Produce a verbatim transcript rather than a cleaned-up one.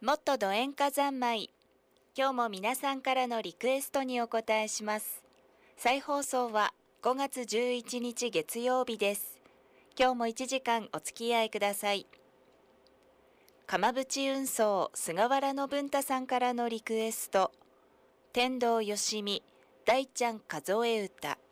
もっとど演歌三昧。今日も皆さんからのリクエストにお答えします。再放送はごがつじゅういちにち月曜日です。今日もいちじかんお付き合いください。鎌淵運送菅原信太さんからのリクエスト、天童よしみ大ちゃん数え歌。